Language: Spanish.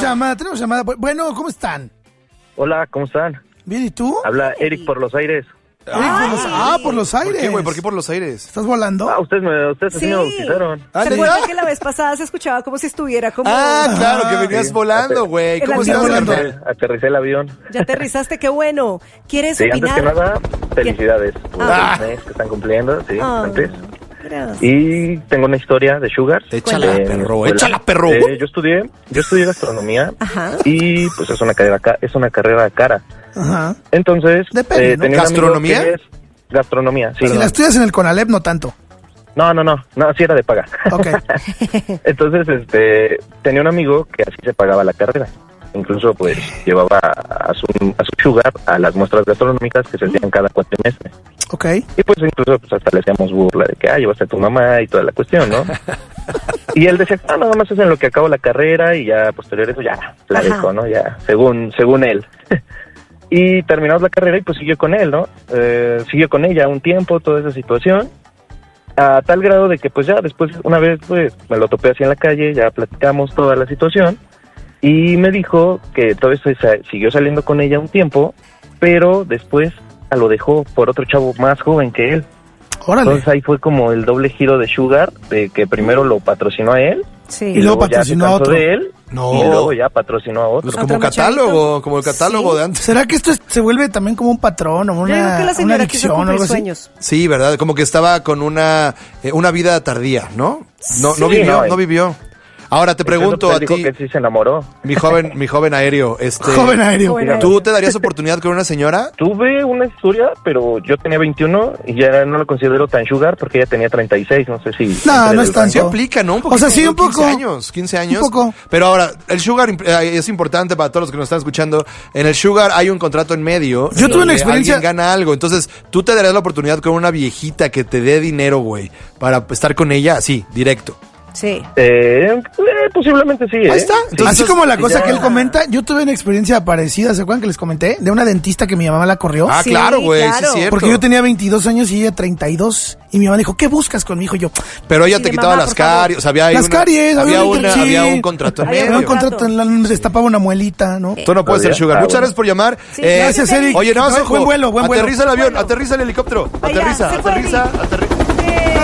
llamada. Bueno, ¿cómo están? Hola, ¿cómo están? Bien, ¿y tú? Habla Eric por los aires. Por los aires. ¿Por qué, güey? ¿Por qué por los aires? ¿Estás volando? Ustedes sí me bautizaron. ¿Se acuerdan que la vez pasada se escuchaba como si estuviera como... Claro, que venías volando, güey. ¿Cómo estás volando? Aterricé el avión. Ya aterrizaste, qué bueno. ¿Quieres Sí, opinar? antes que nada, felicidades por el mes que están cumpliendo, sí, antes. Gracias. Y tengo una historia de Sugar. Échala, perro. Yo estudié gastronomía. Ajá. Y pues es una carrera cara. Ajá. Entonces, Depende, ¿no? tenía un amigo ¿Gastronomía? que es gastronomía, sí. Si la estudias en el Conalep, no tanto. No, sí era de paga. Ok. Entonces, tenía un amigo que así se pagaba la carrera. Incluso, pues, llevaba a su Sugar a las muestras gastronómicas que se hacían cada cuatrimestre. Ok. Y pues, incluso, pues, hasta le hacíamos burla de que, llevaste a tu mamá y toda la cuestión, ¿no? Y él decía, nada más es en lo que acabo la carrera y ya, posterior a eso, ya, la dejo, ¿no? Ya, según él. Y terminamos la carrera y pues siguió con él, ¿no? Siguió con ella un tiempo, toda esa situación. A tal grado de que pues ya después, una vez, pues, me lo topé así en la calle, ya platicamos toda la situación. Y me dijo que todo esto siguió saliendo con ella un tiempo, pero después lo dejó por otro chavo más joven que él. Órale. Entonces ahí fue como el doble giro de Sugar, de que primero lo patrocinó a él, Sí. Y luego patrocinó a otro. de él, No. y luego ya patrocinó a otro. Pues como el catálogo de antes. ¿Será que esto se vuelve también como un patrón o Yo creo que la señora quiso adicción o cumplir algo así? sueños. Sí, ¿verdad? Como que estaba con una vida tardía, ¿no? No Sí, no vivió. Ahora te pregunto Incluso, a pues, dijo ti, que sí se enamoró. mi joven aéreo, Joven aéreo. ¿tú te darías oportunidad con una señora? Tuve una historia, pero yo tenía 21 y ya no lo considero tan Sugar porque ella tenía 36, no sé si... No es tanto. Sí aplica, ¿no? Un poquito, O sea, sí, ¿no? un poco. 15 años. Un poco. Pero ahora, el Sugar es importante para todos los que nos están escuchando. En el Sugar hay un contrato en medio. Yo tuve una donde experiencia- alguien gana algo. Entonces, tú te darías la oportunidad con una viejita que te dé dinero, güey, para estar con ella así, directo. Sí. Posiblemente sí, Ahí está. Entonces, Así como la cosa ya. que él comenta, yo tuve una experiencia parecida, ¿se acuerdan que les comenté? De una dentista que mi mamá la corrió. Ah, Sí, claro, güey, sí claro. es cierto. Porque yo tenía 22 años y ella 32. Y mi mamá dijo, ¿qué buscas con mi hijo? Y yo, Pero ella Sí, te de quitaba mamá, las por favor. caries, o sea, había ahí las caries, había sí. un contrato en Había Era un medio. contrato, me destapaba una muelita, ¿no? Tú no puedes ser Sugar. Ah, Muchas bueno. gracias por llamar. Sí, gracias, Eric. Oye, nada más, ojo. Buen vuelo. Aterriza el avión, Bueno. aterriza el helicóptero. Allá, Aterriza. se fue, Eric.